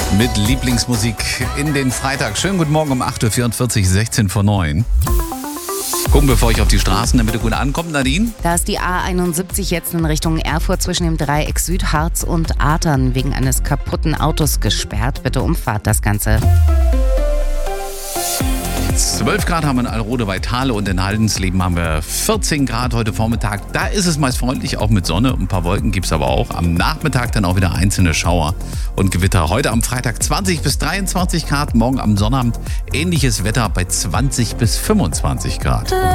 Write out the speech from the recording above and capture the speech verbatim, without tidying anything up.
Mit Lieblingsmusik in den Freitag. Schönen guten Morgen um acht Uhr vierundvierzig, sechzehn vor neun. Gucken, bevor ich auf die Straßen, damit ihr gut ankommt, Nadine. Da ist die A einundsiebzig jetzt in Richtung Erfurt zwischen dem Dreieck Südharz und Adern wegen eines kaputten Autos gesperrt. Bitte umfahrt das Ganze. zwölf Grad haben wir in Alrode bei Thale und in Haldensleben haben wir vierzehn Grad heute Vormittag. Da ist es meist freundlich, auch mit Sonne. Ein paar Wolken gibt es aber auch. Am Nachmittag dann auch wieder einzelne Schauer und Gewitter. Heute am Freitag zwanzig bis dreiundzwanzig Grad, morgen am Sonnabend ähnliches Wetter bei zwanzig bis fünfundzwanzig Grad.